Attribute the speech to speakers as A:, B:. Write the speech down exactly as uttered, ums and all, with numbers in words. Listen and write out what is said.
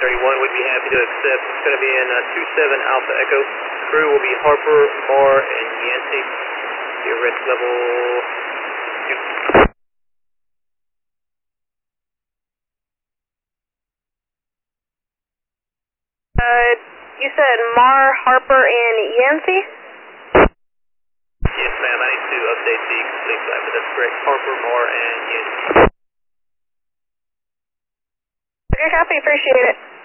A: thirty-one would be happy to accept. It's going to be in uh, two seven Alpha Echo. Crew will be Harper, Marr, and Yancey. Your risk level two.
B: Uh, you said Marr, Harper, and Yancey?
A: Yes, ma'am. I need to update the complete flight, but that's correct. Harper, Marr, and Yancey.
B: Okay, copy. Appreciate it.